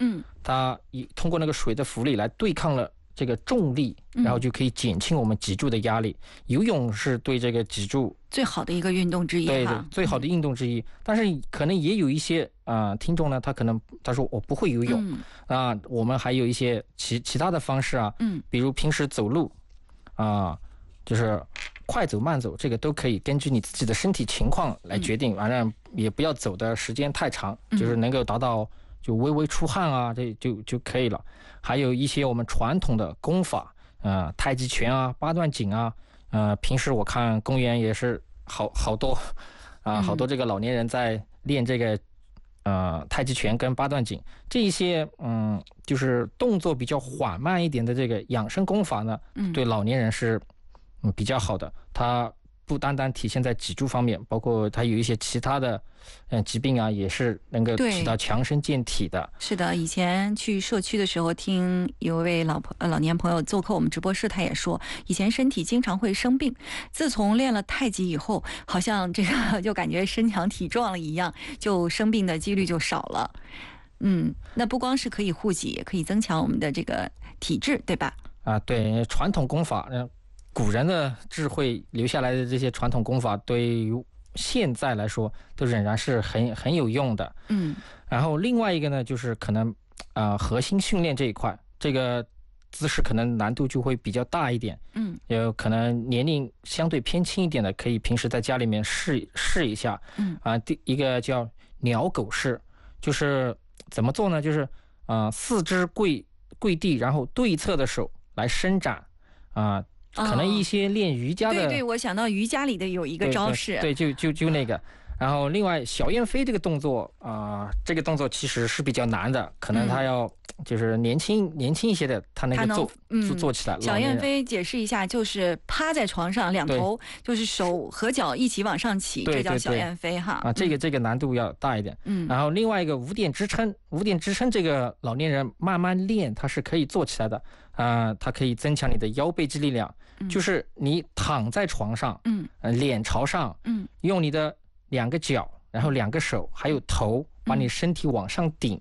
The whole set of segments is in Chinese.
它通过那个水的浮力来对抗了这个重力，然后就可以减轻我们脊柱的压力。游泳是对这个脊柱最好的一个运动之一， 对，最好的运动之一。但是可能也有一些听众呢，他说我不会游泳我们还有一些其他的方式比如平时走路就是快走慢走，这个都可以根据你自己的身体情况来决定，反正也不要走的时间太长，就是能够达到就微微出汗这就可以了。还有一些我们传统的功法太极拳八段锦平时我看公园也是好多这个老年人在练这个太极拳跟八段锦这一些就是动作比较缓慢一点的这个养生功法呢，对老年人是比较好的。它不单单体现在脊柱方面，包括它有一些其他的疾病也是能够起到强身健体的。 是的，以前去社区的时候，听有一位老年朋友做客我们直播室，他也说以前身体经常会生病，自从练了太极以后，好像这个就感觉身强体壮了一样，就生病的几率就少了。那不光是可以护脊，也可以增强我们的这个体质，对吧？ 对，传统功法古人的智慧留下来的这些传统功法，对于现在来说都仍然是很有用的。然后另外一个呢，就是可能核心训练这一块，这个姿势可能难度就会比较大一点。有可能年龄相对偏轻一点的，可以平时在家里面试一下。第一个叫鸟狗式，就是怎么做呢？就是四肢跪地，然后对侧的手来伸展可能一些练瑜伽的， 对，我想到瑜伽里的有一个招式， 对，就那个。然后另外小燕飞这个动作这个动作其实是比较难的，可能他要就是年轻一些的，他能够做起来。 小燕飞解释一下，就是趴在床上，两头就是手和脚一起往上起，这叫小燕飞这个难度要大一点。然后另外一个五点支撑这个老年人慢慢练，它是可以做起来的。它可以增强你的腰背肌力量。就是你躺在床上，脸朝上，用你的2个脚，然后2个手，还有头，把你身体往上顶。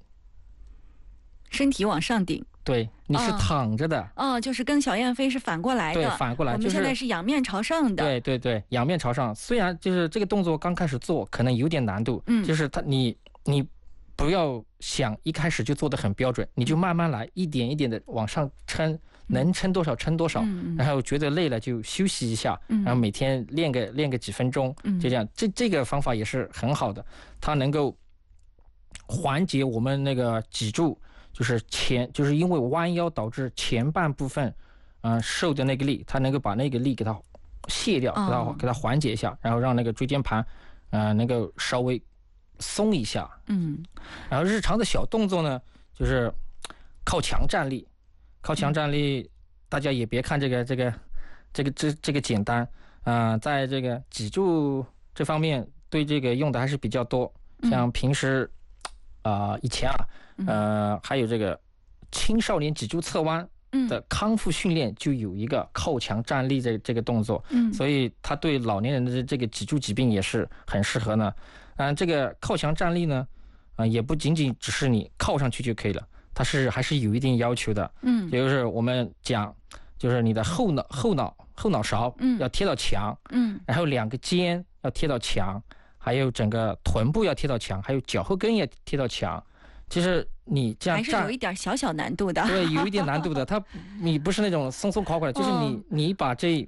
对，你是躺着的。 就是跟小燕飞是反过来的。 对，反过来。 我们现在是仰面朝上的。 对，仰面朝上。虽然就是这个动作刚开始做可能有点难度，就是你不要想一开始就做得很标准，你就慢慢来，一点一点的往上撑，能撑多少撑多少，然后觉得累了就休息一下，然后每天练个几分钟，就这样。这个方法也是很好的，它能够缓解我们那个脊柱，就是因为弯腰导致前半部分受的那个力，它能够把那个力给它卸掉，给它缓解一下，然后让那个椎间盘能够稍微松一下。然后日常的小动作呢，就是靠墙站立。大家也别看这个简单在这个脊柱这方面对这个用的还是比较多。像平时以前还有这个青少年脊柱侧弯的康复训练就有一个靠墙站立这个动作，所以它对老年人的这个脊柱疾病也是很适合呢。这个靠墙站立呢也不仅仅只是你靠上去就可以了，它还是有一定要求的。也就是我们讲，就是你的后脑勺要贴到墙，然后2个肩要贴到墙，还有整个臀部要贴到墙，还有脚后跟也贴到墙。其实你这样站还是有一点小难度的。 对，有一点难度的。你不是那种松垮的，就是你把这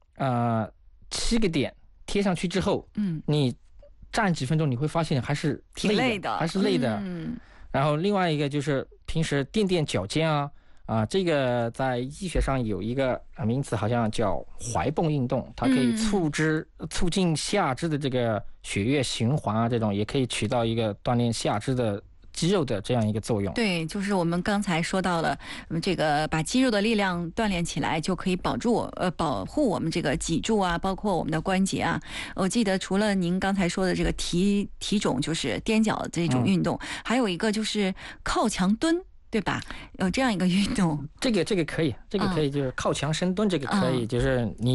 7个点贴上去之后，你站几分钟，你会发现还是挺累的， 还是累的。然后另外一个就是平时垫脚尖这个在医学上有一个名词，好像叫踝泵运动，它可以促进下肢的这个血液循环这种也可以起到一个锻炼下肢的肌肉的这样一个作用。 对，就是我们刚才说到了这个把肌肉的力量锻炼起来，就可以保护我们这个脊柱包括我们的关节我记得除了您刚才说的这个提踵，就是踮脚这种运动，还有一个就是靠墙蹲，对吧？这样一个运动。 这个可以，就是靠墙深蹲，这个可以，就是你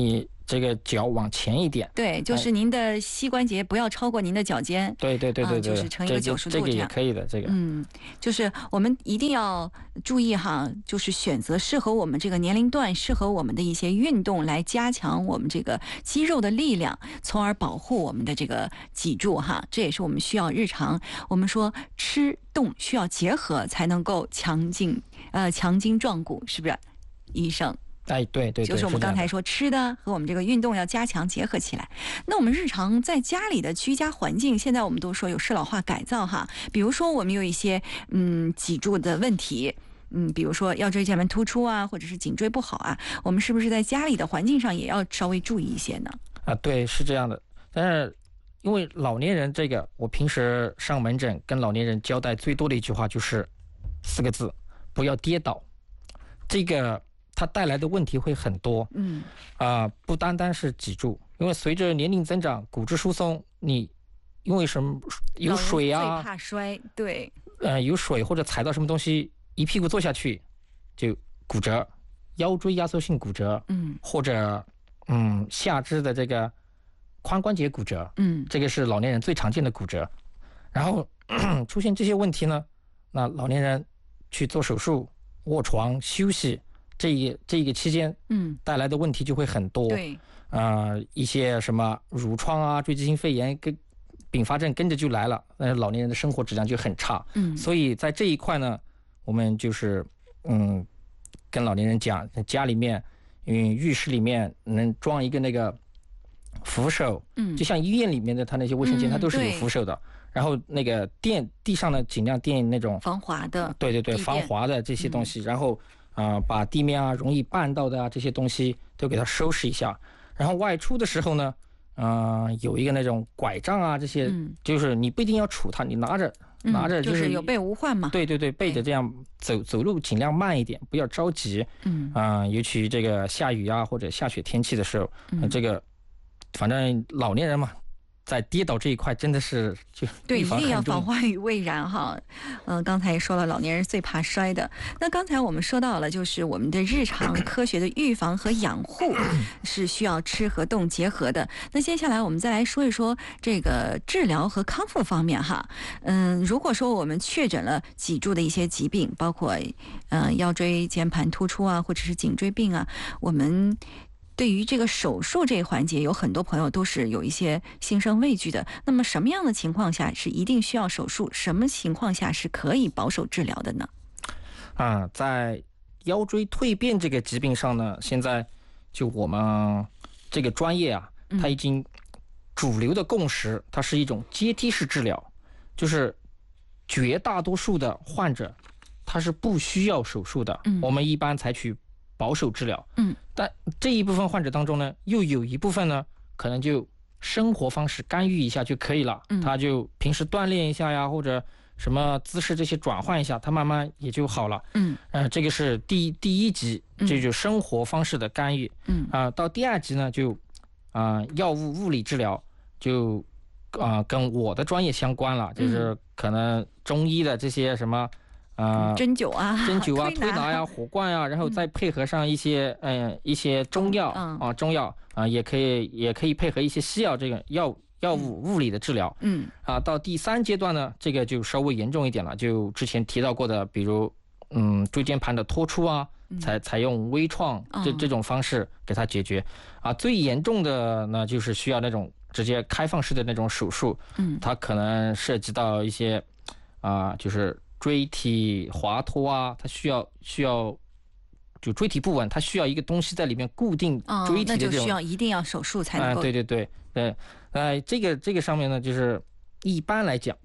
这个脚往前一点。 对，就是您的膝关节不要超过您的脚尖。 对， 就是成一个90度这样。 这个也可以的，这个。 就是我们一定要注意哈，就是选择适合我们这个年龄段、适合我们的一些运动，来加强我们这个肌肉的力量，从而保护我们的这个脊柱哈。这也是我们需要日常，我们说吃动需要结合，才能够强筋壮骨，是不是，医生？ 对， 就是我们刚才说吃的和我们这个运动要加强结合起来。那我们日常在家里的居家环境，现在我们都说有适老化改造哈，比如说我们有一些脊柱的问题，比如说腰椎间盘突出啊，或者是颈椎不好啊，我们是不是在家里的环境上也要稍微注意一些呢？ 对，是这样的。但是因为老年人这个，我平时上门诊跟老年人交代最多的一句话就是4个字：不要跌倒。这个它带来的问题会很多，不单单是脊柱，因为随着年龄增长，骨质疏松，你因为什么有水啊， 最怕摔，对， 有水或者踩到什么东西，一屁股坐下去就骨折，腰椎压缩性骨折，或者下肢的这个髋关节骨折，这个是老年人最常见的骨折。然后出现这些问题呢，那老年人去做手术、卧床休息。这个期间，带来的问题就会很多。 对， 一些什么褥疮啊、坠积性肺炎跟并发症跟着就来了，那老年人的生活质量就很差。所以在这一块呢，我们就是跟老年人讲，家里面浴室里面能装一个那个扶手，就像医院里面的它那些卫生间，它都是有扶手的。然后那个地上呢，尽量垫那种防滑的， 对，防滑的这些东西，然后。把地面啊容易绊到的啊这些东西都给它收拾一下，然后外出的时候呢，有一个那种拐杖啊这些，就是你不一定要杵它，你拿着就是有备无患嘛。 对，背着这样走路尽量慢一点，不要着急。尤其这个下雨啊或者下雪天气的时候，这个反正老年人嘛。在跌倒这一块真的是对，一定要防患于未然哈。刚才也说了，老年人最怕摔的。那刚才我们说到了，就是我们的日常科学的预防和养护是需要吃和动结合的。那接下来我们再来说一说这个治疗和康复方面哈。如果说我们确诊了脊柱的一些疾病，包括腰椎间盘突出啊，或者是颈椎病啊，我们对于这个手术这一环节，有很多朋友都是有一些心生畏惧的。那么什么样的情况下是一定需要手术？什么情况下是可以保守治疗的呢？ 在腰椎蜕变这个疾病上呢，现在就我们这个专业啊，它已经主流的共识，它是一种阶梯式治疗，就是绝大多数的患者他是不需要手术的。我们一般采取保守治疗，但这一部分患者当中呢，又有一部分呢，可能就生活方式干预一下就可以了，他就平时锻炼一下呀，或者什么姿势这些转换一下，他慢慢也就好了。这个是第一级，这就是生活方式的干预。到第2级呢，就药物物理治疗，就跟我的专业相关了，就是可能中医的这些什么。 针灸啊、 推拿呀、火罐呀，然后再配合上一些中药中药也可以配合一些西药这个药物物理的治疗。到第3阶段呢，这个就稍微严重一点了，就之前提到过的，比如椎间盘的脱出啊，采用微创这种方式给它解决。最严重的呢，就是需要那种直接开放式的那种手术。它可能涉及到一些就是椎体滑脱啊，它需要就椎体不稳，它需要一个东西在里面固定椎体的这种， 那就需要一定要手术才能够。 对，这个上面呢，就是一般来讲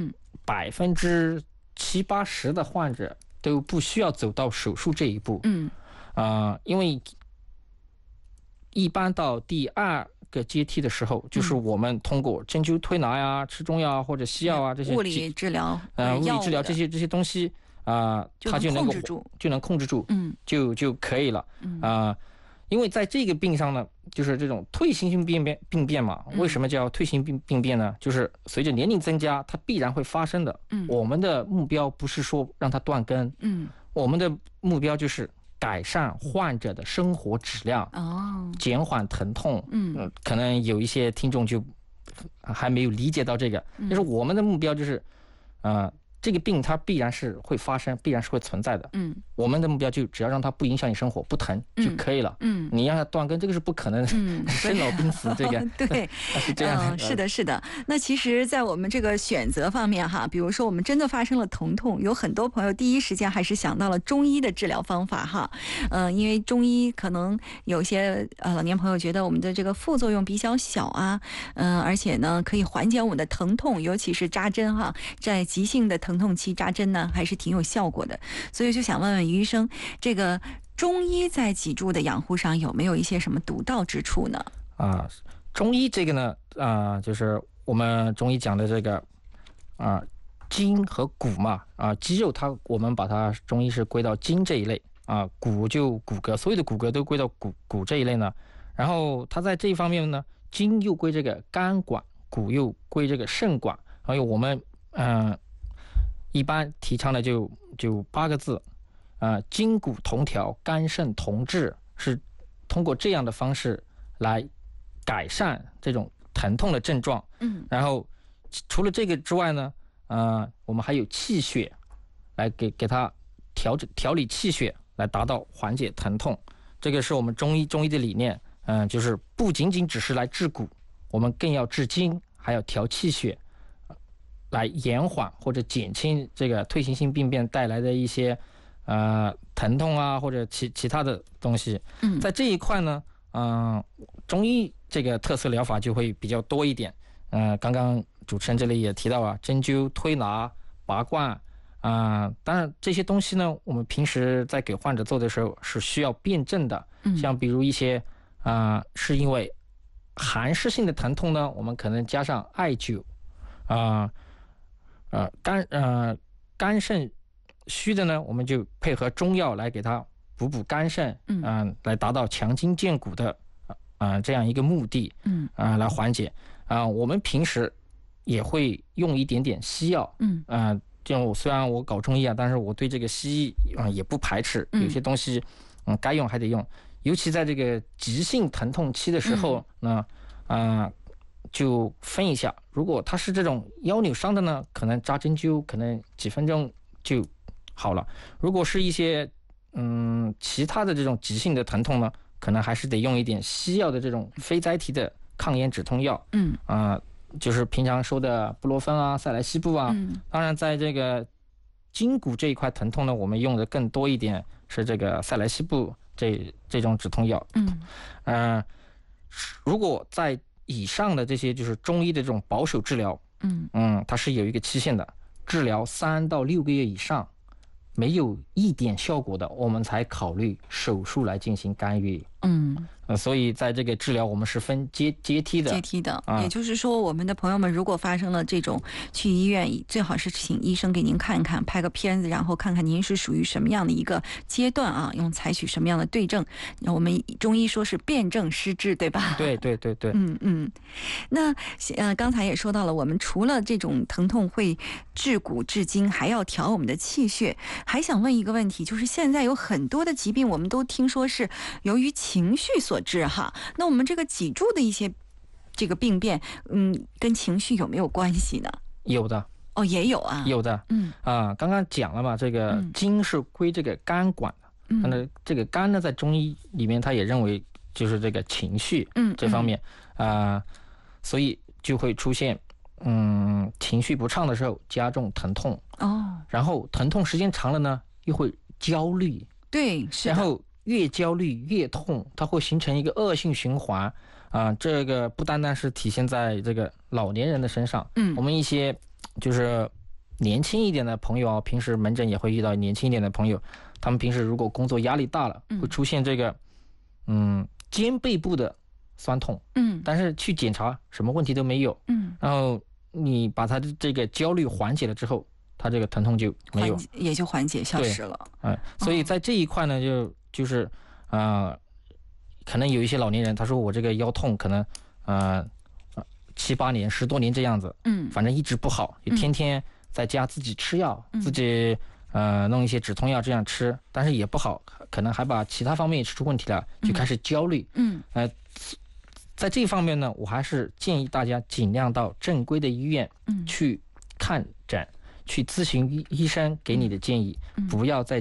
70%-80%的患者都不需要走到手术这一步。因为一般到第2个阶梯的时候，就是我们通过针灸推拿呀、吃中药或者西药啊这些物理治疗这些东西它就能控制住，就可以了。因为在这个病上呢，就是这种退行性病变嘛。为什么叫退行病变呢？就是随着年龄增加，它必然会发生的。我们的目标不是说让它断根，我们的目标就是改善患者的生活质量，减缓疼痛。可能有一些听众就还没有理解到这个，就是我们的目标就是，这个病它必然是会发生，必然是会存在的。我们的目标就只要让它不影响你生活，不疼就可以了。你让它断根，这个是不可能的。生老病死这个， 对， 是这样的。 是的，是的。那其实，在我们这个选择方面哈，比如说我们真的发生了疼痛，有很多朋友第一时间还是想到了中医的治疗方法哈。因为中医可能有些老年朋友觉得我们的这个副作用比较小啊，而且呢可以缓解我们的疼痛，尤其是扎针哈，在急性的疼痛期扎针呢还是挺有效果的。所以就想问问于医生，这个中医在脊柱的养护上有没有一些什么独到之处呢？ 中医这个呢，就是我们中医讲的这个筋和骨嘛，肌肉我们把它中医是归到筋这一类，骨就骨骼，所有的骨骼都归到骨这一类呢。然后它在这一方面呢，筋又归这个肝管，骨又归这个肾管。还有我们一般提倡的就8个字，筋骨同调，肝肾同治，是通过这样的方式来改善这种疼痛的症状。然后除了这个之外呢，我们还有气血来给它调理气血，来达到缓解疼痛。这个是我们中医的理念，就是不仅仅只是来治骨，我们更要治筋，还要调气血，来延缓或者减轻这个退行性病变带来的一些疼痛啊，或者其他的东西。在这一块呢，中医这个特色疗法就会比较多一点。刚刚主持人这里也提到针灸、推拿、拔罐，当然这些东西呢，我们平时在给患者做的时候是需要辩证的。像比如一些是因为寒湿性的疼痛呢，我们可能加上艾灸。肝肾虚的呢，我们就配合中药来给它补肝肾，来达到强筋健骨的这样一个目的，来缓解。我们平时也会用一点点西药，虽然我搞中医但是我对这个西医也不排斥，有些东西该用还得用，尤其在这个急性疼痛期的时候呢，就分一下，如果他是这种腰扭伤的呢，可能扎针灸可能几分钟就好了。如果是一些其他的这种急性的疼痛呢，可能还是得用一点西药的这种非甾体的抗炎止痛药。就是平常说的布洛芬啊、塞莱西布啊。当然在这个筋骨这一块疼痛呢，我们用的更多一点是这个塞莱西布这种止痛药。如果在以上的这些就是中医的这种保守治疗，它是有一个期限的，治疗3到6个月以上，没有一点效果的，我们才考虑手术来进行干预。所以在这个治疗我们是分阶梯的。 也就是说，我们的朋友们如果发生了这种，去医院最好是请医生给您看看，拍个片子，然后看看您是属于什么样的一个阶段用采取什么样的对症。我们中医说是辨证施治，对吧？ 对。 那刚才也说到了，我们除了这种疼痛会治骨治筋，还要调我们的气血。还想问一个问题，就是现在有很多的疾病，我们都听说是由于情绪所致哈。那我们这个脊柱的一些这个病变，跟情绪有没有关系呢？ 有的。 也有啊。 有的。刚刚讲了嘛，这个筋是归这个肝管的。那这个肝呢，在中医里面，他也认为就是这个情绪这方面，所以就会出现情绪不畅的时候加重疼痛。然后疼痛时间长了呢，又会焦虑。 对，是的。 然后越焦虑越痛，它会形成一个恶性循环。这个不单单是体现在这个老年人的身上，我们一些就是年轻一点的朋友平时门诊也会遇到年轻一点的朋友，他们平时如果工作压力大了，会出现这个肩背部的酸痛，但是去检查什么问题都没有，然后你把他的这个焦虑缓解了之后，他这个疼痛就没有， 也就缓解消失了。 所以在这一块呢，就是可能有一些老年人，他说我这个腰痛可能7、8年、10多年这样子，反正一直不好，也天天在家自己吃药，自己弄一些止痛药这样吃，但是也不好，可能还把其他方面也吃出问题了，就开始焦虑。在这方面呢，我还是建议大家尽量到正规的医院去看诊，去咨询医生给你的建议，不要在